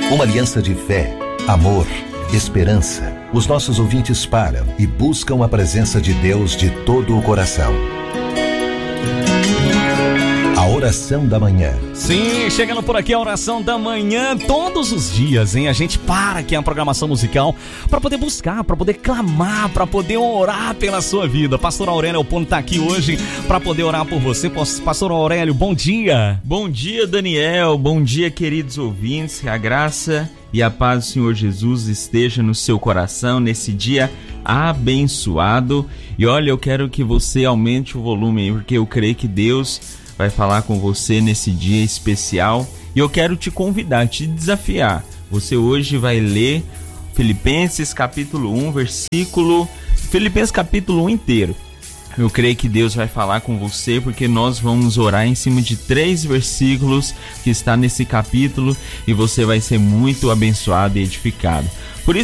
Uma aliança de fé, amor, esperança. Os nossos ouvintes param e buscam a presença de Deus de todo o coração. A oração da manhã. Sim, chegando por aqui a oração da manhã, todos os dias, hein? A gente para aqui a programação musical para poder buscar, para poder clamar, para poder orar pela sua vida. Pastor Aurélio Pono tá aqui hoje para poder orar por você. Pastor Aurélio, bom dia. Bom dia, Daniel. Bom dia, queridos ouvintes. Que a graça e a paz do Senhor Jesus esteja no seu coração nesse dia abençoado. E olha, eu quero que você aumente o volume, porque eu creio que Deus vai falar com você nesse dia especial. E eu quero te convidar, te desafiar. Você hoje vai ler Filipenses capítulo 1, Filipenses capítulo 1 inteiro. Eu creio que Deus vai falar com você, porque nós vamos orar em cima de 3 versículos que está nesse capítulo e você vai ser muito abençoado e edificado.